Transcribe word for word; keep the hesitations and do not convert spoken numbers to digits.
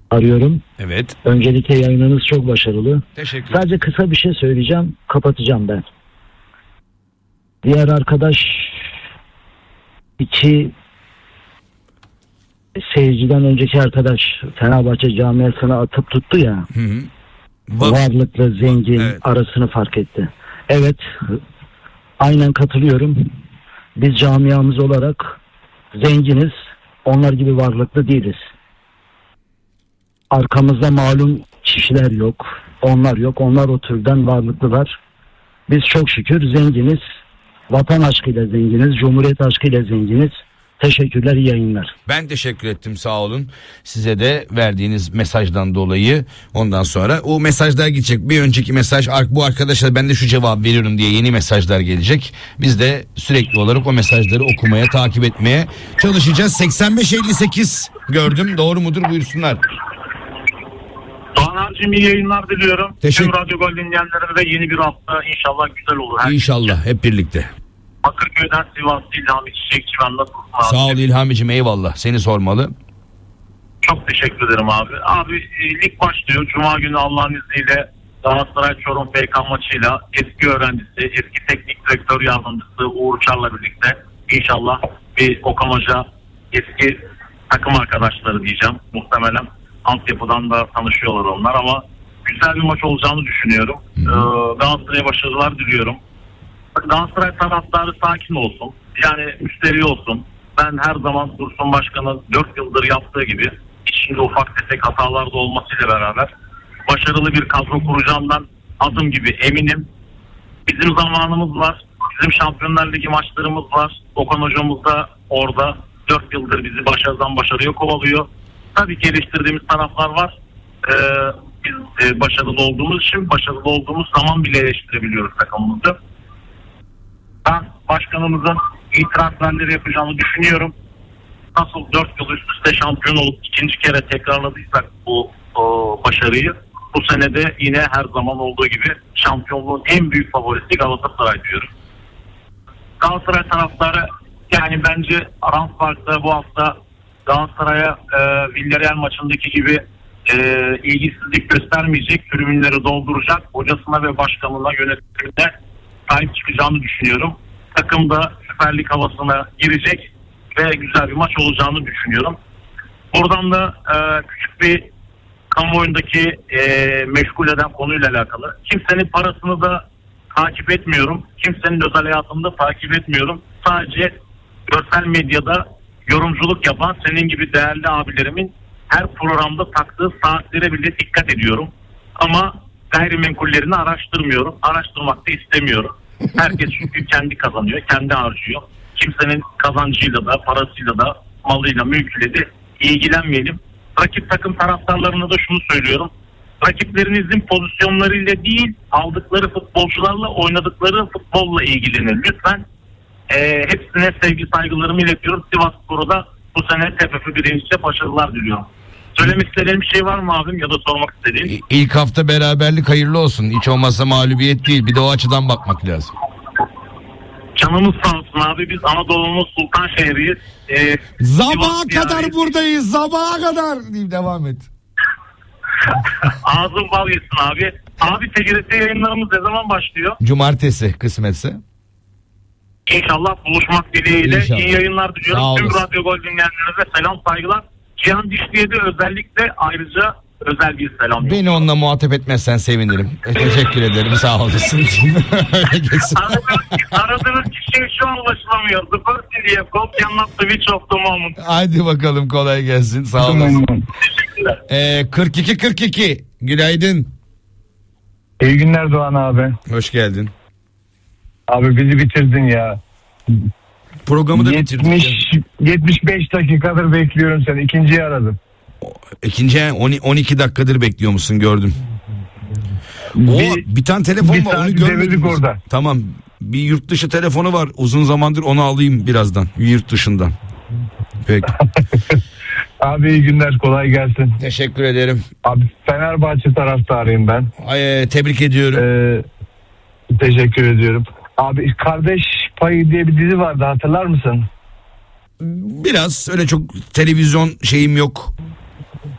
arıyorum. Evet. Öncelikle yayınınız çok başarılı. Teşekkür. Sadece kısa bir şey söyleyeceğim. Kapatacağım ben. Diğer arkadaş iki seyirciden önceki arkadaş Fenerbahçe camiasına atıp tuttu ya. Hı hı. Bak, varlıklı, zengin evet. arasını fark etti. Evet, aynen katılıyorum. Biz camiamız olarak zenginiz. Onlar gibi varlıklı değiliz. Arkamızda malum kişiler yok. Onlar yok. Onlar o türden varlıklılar. Biz çok şükür zenginiz. Vatan aşkıyla zenginiz. Cumhuriyet aşkıyla zenginiz. Teşekkürler, iyi yayınlar. Ben teşekkür ettim, sağ olun. Size de verdiğiniz mesajdan dolayı. Ondan sonra o mesajlar gidecek. Bir önceki mesaj, bu arkadaşlar ben de şu cevap veriyorum diye yeni mesajlar gelecek. Biz de sürekli olarak o mesajları okumaya, takip etmeye çalışacağız. seksen beş elli sekiz gördüm. Doğru mudur? Buyursunlar. Doğan abicim, iyi yayınlar diliyorum. Teşekkür. Tüm Radyo Gol dinleyenlere de yeni bir hafta inşallah güzel olur. Her İnşallah hep birlikte. Bakırköy'den Sivaslı İlhami Çiçekçi, ben nasılsın abi? Sağ ol İlhamicim, eyvallah. Seni sormalı. Çok teşekkür ederim abi. Abi e, lig başlıyor. Cuma günü Allah'ın izniyle Galatasaray Çorum F K maçıyla eski öğrencisi, eski teknik direktör yardımcısı Uğur Çar'la birlikte inşallah bir Okan Hoca eski takım arkadaşları diyeceğim. Muhtemelen altyapıdan da tanışıyorlar onlar ama güzel bir maç olacağını düşünüyorum. Ee, Galatasaray'a başarılar diliyorum. Galatasaray taraftarı sakin olsun. Yani müşteri olsun. Ben her zaman Dursun Başkan'ın dört yıldır yaptığı gibi içinde ufak tefek hatalar da olmasıyla beraber başarılı bir kadro kuracağından adım gibi eminim. Bizim zamanımız var. Bizim Şampiyonlar Ligi maçlarımız var. Okan hocamız da orada dört yıldır bizi başarıdan başarıya kovalıyor. Tabii ki eleştirdiğimiz taraflar var. Ee, biz e, başarılı olduğumuz için başarılı olduğumuz zaman bile eleştirebiliyoruz takımımızı. Ben başkanımızın iyi transferleri yapacağını düşünüyorum. Nasıl dört yıl üst üste şampiyon olup ikinci kere tekrarladıysak bu o, başarıyı, bu sene de yine her zaman olduğu gibi şampiyonluğun en büyük favorisi Galatasaray diyorum. Galatasaray taraftarı yani bence Rams Park'ta bu hafta Galatasaray'a e, Villarreal maçındaki gibi e, ilgisizlik göstermeyecek, tribünleri dolduracak, hocasına ve başkanına, yönetimine sahip çıkacağını düşünüyorum. Takım da Süper Lig havasına girecek ve güzel bir maç olacağını düşünüyorum. Buradan da e, küçük bir kamuoyundaki e, meşgul eden konuyla alakalı. Kimsenin parasını da takip etmiyorum. Kimsenin özel hayatını da takip etmiyorum. Sadece görsel medyada yorumculuk yapan senin gibi değerli abilerimin her programda taktığı saatlere bile dikkat ediyorum. Ama gayrimenkullerini araştırmıyorum. Araştırmak da istemiyorum. Herkes çünkü kendi kazanıyor, kendi harcıyor. Kimsenin kazancıyla da, parasıyla da, malıyla, mülküyle de ilgilenmeyelim. Rakip takım taraftarlarına da şunu söylüyorum. Rakiplerinizin pozisyonlarıyla değil, aldıkları futbolcularla, oynadıkları futbolla ilgilenin. Lütfen e, hepsine sevgi saygılarımı iletiyorum. Sivasspor'a da bu sene T F F birincisi başarılar diliyorum. Söylemek istediğin bir şey var mı abim ya da sormak istediğin? İlk hafta beraberlik hayırlı olsun. Hiç olmazsa mağlubiyet değil. Bir de o açıdan bakmak lazım. Canımız sağ olsun abi. Biz Anadolu'nun sultan şehriyiz. Ee, Sabaha Sivas kadar diyarıyız. buradayız. Sabaha kadar deyip devam et. Ağzın bal yesin abi. Abi T G R T yayınlarımız ne zaman başlıyor? Cumartesi kısmetse. İnşallah buluşmak dileğiyle. İnşallah. İyi yayınlar diliyorum. Sağ Tüm olasın. Radyo Gol dinleyenlerine selam, saygılar. Cihan Dişli'ye de özellikle ayrıca özel bir selam. Beni onunla muhatap etmezsen sevinirim. E, teşekkür ederim, sağ olasın. Öyle geçsin. Aradığınız, aradığınız kişiye şu an ulaşılamıyor. The person you have called cannot switch off the moment. Hadi bakalım, kolay gelsin, sağ olasın. Ee, kırk iki kırk iki günaydın. İyi günler Doğan abi. Hoş geldin. Abi bizi bitirdin ya. Programı da bitirdik. yetmiş, yetmiş beş dakikadır bekliyorum seni. İkinciyi aradım. İkinci on iki dakikadır bekliyor musun, gördüm. O Bir- bir tane telefon bir var, onu saat görmedim. devirdik biz. orada. Tamam, bir yurt dışı telefonu var, uzun zamandır onu alayım birazdan, yurt dışından. Peki. Abi iyi günler, kolay gelsin. Teşekkür ederim. Abi Fenerbahçe taraftarıyım ben. Ay, tebrik ediyorum. Ee, teşekkür ediyorum. Abi Kardeş Payı diye bir dizi vardı, hatırlar mısın? Biraz öyle, çok televizyon şeyim yok.